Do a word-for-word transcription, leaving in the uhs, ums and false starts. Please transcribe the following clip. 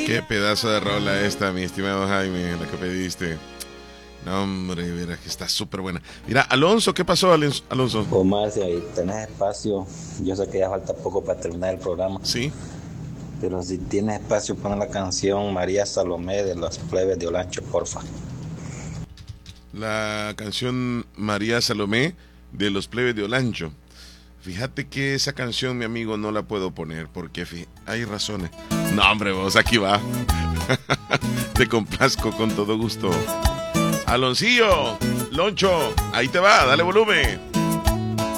Qué pedazo de rola esta, mi estimado Jaime, la que pediste. No, hombre, mira que está súper buena. Mira, Alonso, ¿qué pasó, Alonso? Omar, si ahí tenés espacio, yo sé que ya falta poco para terminar el programa. Sí. Pero si tienes espacio, pon la canción María Salomé de los Plebes de Olancho, porfa. La canción María Salomé de los Plebes de Olancho. Fíjate que esa canción, mi amigo, no la puedo poner porque hay razones. No, hombre, vos, aquí va. Te complazco con todo gusto. Aloncillo, Loncho, ahí te va, dale volumen.